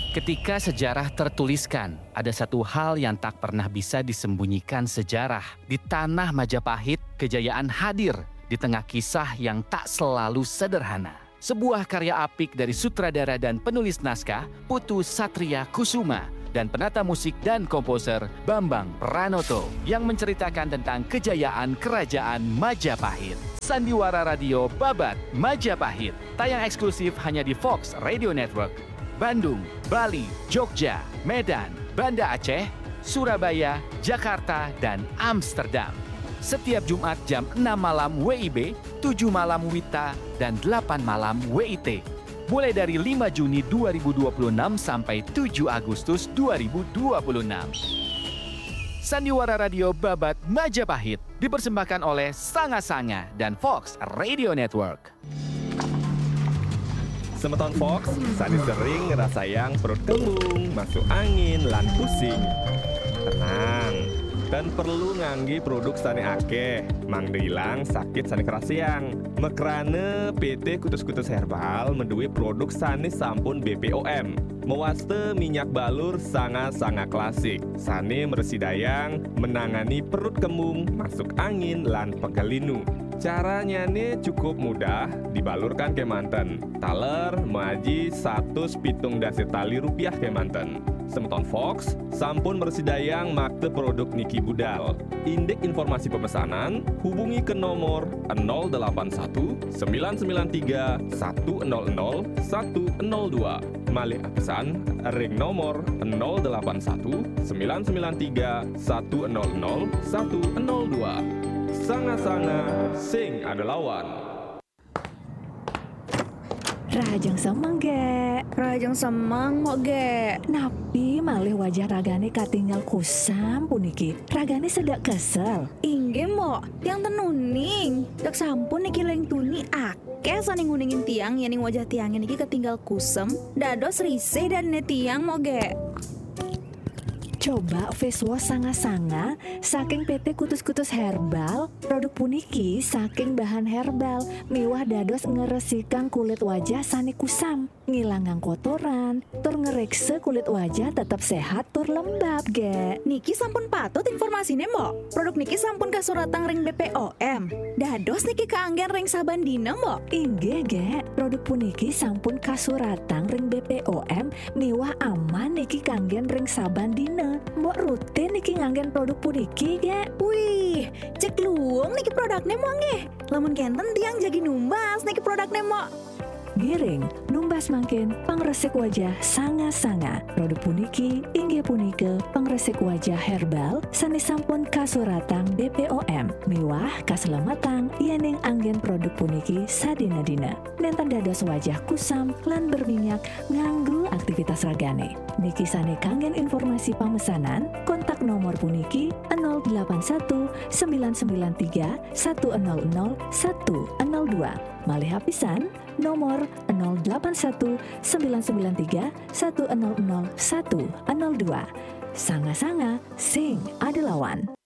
Ketika sejarah tertuliskan, ada satu hal yang tak pernah bisa disembunyikan sejarah. Di tanah Majapahit, kejayaan hadir di tengah kisah yang tak selalu sederhana. Sebuah karya apik dari sutradara dan penulis naskah Putu Satria Kusuma dan penata musik dan komposer Bambang Pranoto yang menceritakan tentang kejayaan kerajaan Majapahit. Sandiwara Radio Babat Majapahit, tayang eksklusif hanya di Fox Radio Network. Bandung, Bali, Jogja, Medan, Banda Aceh, Surabaya, Jakarta, dan Amsterdam. Setiap Jumat jam 6 malam WIB, 7 malam WITA, dan 8 malam WIT. Mulai dari 5 Juni 2026 sampai 7 Agustus 2026. Sandiwara Radio Babat Majapahit dipersembahkan oleh Sanga Sanga dan Fox Radio Network. Semeton Fox, Sani sering ngerasa yang perut kembung, masuk angin, lan pusing. Tenang, dan perlu nganggi produk Sani akeh, mang hilang sakit Sani kerasiang. Mekrane PT Kutus-Kutus Herbal menduwe produk Sani sampun BPOM. Mewaste minyak balur sanga-sanga klasik. Sani meresidayang menangani perut kembung, masuk angin, lan pegelinu. Caranya nih cukup mudah, dibalurkan ke manten. Taler maji 170 tali rupiah ke manten. Semeton Fox, sampun mersidayang makte produk Niki Budal. Indek informasi pemesanan, hubungi ke nomor 081 993 100 102. Malih pesan ring nomor 081 993 100 102. Sanga-sanga sing ada lawan. Rajang semang ge. Rajang semang mo ge. Napi malih wajah ragane katinggal kusam puniki. Ragane sedak kesel. Ingge mo, yang tenuning. Dak sampun niki leng tuni akeh saning nguningin tiang yaning wajah tiangnya niki ketinggal kusem. Dados risih dan ne tiang mo ge. Coba face wash sanga-sanga saking PT Kutus-Kutus Herbal. Produk puniki saking bahan herbal miwah dados ngeresikang kulit wajah sani kusam, ngilangang kotoran, tur ngerekse kulit wajah tetap sehat tur lembab ge. Niki sampun patut informasine mo. Produk niki sampun kasuratang ring BPOM. Dados niki kaanggen ring saban dina mo. Inggih ge, produk puniki sampun kasuratang ring BPOM miwah aman niki kanggen ring saban dina. Mbok rutin niki nganggen produk puniki ge. Wih, cek luang niki produknya mo nge. Lamun kenten tiang jadi numbas niki produknya mo. Giring, numbas mangkin pangresik wajah sanga-sanga. Produk puniki inggih punika pangresik wajah herbal sani sampun kasuratang BPOM. Miwah kaselamatan yening anggen produk puniki sadina-dina. Nenten dados wajah kusam lan berminyak nganggo aktivitas ragane. Niki sane kanggen informasi pemesanan, kontak nomor puniki 081 993 100 102. Malih hapisan nomor 081 993 100 102. Sanga-sanga sing ada lawan.